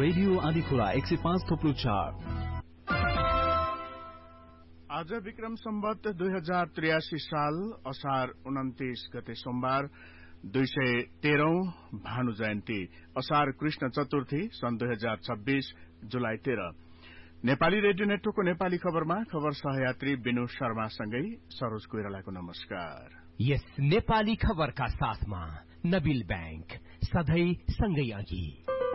Radio Andhikhola 105.4। आज विक्रम सम्वत 2083 साल असार 29 गते सोमबार 213औं भानु जयन्ती असार कृष्ण चतुर्थी सन् 2026 जुलाई 13। नेपाली रेडियो नेटवर्कको नेपाली खबरमा खबर सहयात्री विनु शर्मासँगै सरोज कोइरालाको नमस्कार। यस नेपाली खबरका साथमा नबिल बैंक सधैं सँगै अघि।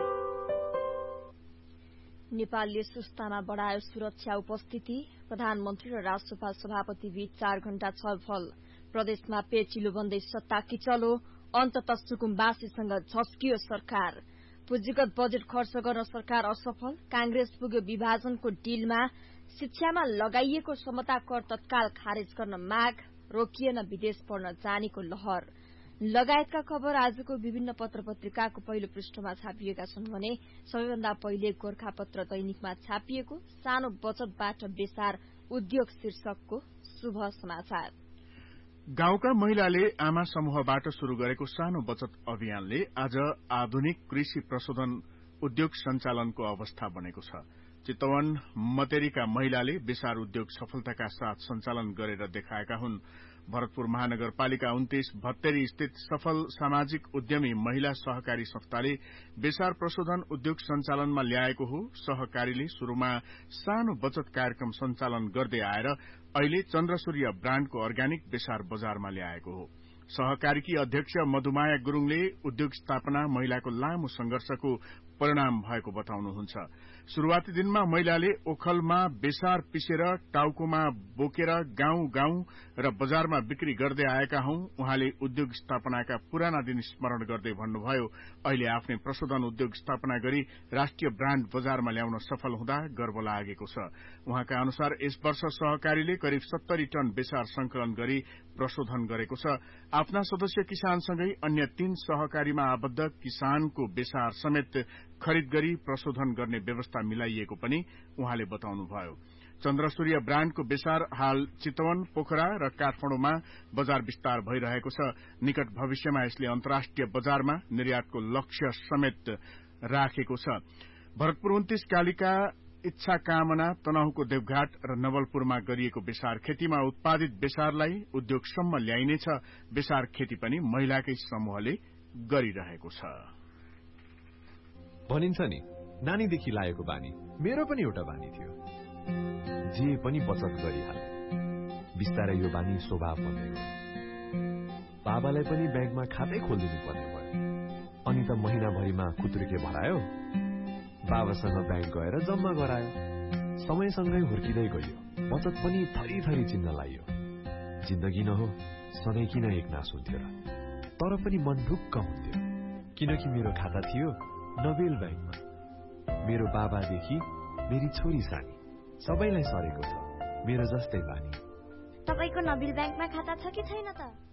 नेपालले सुस्तामा बढ़ायो सुरक्षा उपस्थिति। प्रधानमन्त्री र राष्ट्रपा सभापति बीच 4 घण्टा छलफल। प्रदेशमा पेचिलो बन्दै सत्ता किचलो। अन्तत सुकुम्बासीसँग झस्कियो सरकार। पुँजीगत बजेट खर्च गर्न सरकार असफल। कांग्रेस पुग्यो विभाजनको डिलमा। शिक्षामा लगाइएको समता कर तत्काल खारेज गर्न माग। रोकिएन विदेश पढ्न जानेको लहर लगायतका खबर आजको विभिन्न पत्र पत्रिकाको पहिलो पृष्ठमा छापिएका छन् भने सबैभन्दा पहिले गोरखापत्र दैनिकमा छापिएको सानो बचतबाट बेसार उद्योग शीर्षकको शुभ समाचार। गाउँका महिलाले आमा समूहबाट शुरू गरेको सानो बचत अभियानले आज आधुनिक कृषि प्रशोधन उद्योग सञ्चालनको अवस्था बनेको छ। चितवन मतेरीका महिलाले बेसार उद्योग सफलताका साथ सञ्चालन गरेर देखाएका हुन्। भरतपुर महानगरपालिका 29 भत्तेरी स्थित सफल सामाजिक उद्यमी महिला सहकारी संस्थाले बेसार प्रशोधन उद्योग सञ्चालनमा ल्याएको हो। सहकारीले शुरूमा सानो बचत कार्यक्रम सञ्चालन गर्दै आएर अहिले चन्द्रसूर्य ब्राण्डको अर्ग्यानिक बेसार बजारमा ल्याएको हो। सहकारीकी अध्यक्ष मधुमाया गुरूङले उद्योग स्थापना महिलाको लामो संघर्षको परिणाम भएको बताउनुहुन्छ। शुरूआती दिनमा महिलाले ओखलमा बेसार पिसेर टाउकोमा बोकेर गाउँ गाउँ र बजारमा बिक्री गर्दै आएका हौं। उहाँले उद्योग स्थापनाका पुराना दिन स्मरण गर्दै भन्नुभयो, अहिले आफ्नै प्रशोधन उद्योग स्थापना गरी राष्ट्रिय ब्राण्ड बजारमा ल्याउन सफल हुँदा गर्व लागेको छ। उहाँका अनुसार यस वर्ष सहकारीले करिब 70 टन बेसार संकलन गरी प्रशोधन गरेको छ। आफ्ना सदस्य किसानसँगै अन्य 3 सहकारीमा आबद्ध किसानको बेसार समेत खरिद गरी प्रशोधन गर्ने व्यवस्था मिलाइएको पनि उहाँले बताउनुभयो। चन्द्रसूर्य ब्राण्डको बेसार हाल चितवन, पोखरा र काठमाडौँमा बजार विस्तार भइरहेको छ। निकट भविष्यमा यसले अन्तर्राष्ट्रिय बजारमा निर्यातको लक्ष्य समेत राखेको छ। भरतपुर 29 कालिका इच्छा कामना तनहुको देवघाट र नवलपुरमा गरिएको बेसार खेतीमा उत्पादित बेसारलाई उद्योगसम्म ल्याइनेछ। बेसार खेती पनि महिलाकै समूहले गरिरहेको छ। भनिन्छ नि, नानीदेखि लागेको बानी मेरो पनि एउटा बानी थियो। जे पनि बचत गरिहाले। बिस्तारै यो बानी स्वभाव बन्दै गयो। बाबालाई पनि ब्याङ्कमा खातै खोलिदिनु पर्ने भयो। अनि त महिनाभरिमा खुत्रुके भरायो। बाबासँग ब्याङ्क गएर जम्मा गरायो। समयसँगै हुर्किँदै गयो। बचत पनि थरी थरी चिन्न लाग्यो। जिन्दगी न हो, सधैँ किन एकनास हुन्थ्यो र? तर पनि मन ढुक्क हुन्थ्यो, किनकि मेरो खाता थियो नबेल ब्याङ्कमा। मेरो बाबादेखि मेरी छोरी सानी सबैलाई सरेको छ मेरो जस्तै बानी। तपाईको नबिल ब्याङ्कमा खाता छ कि छैन त?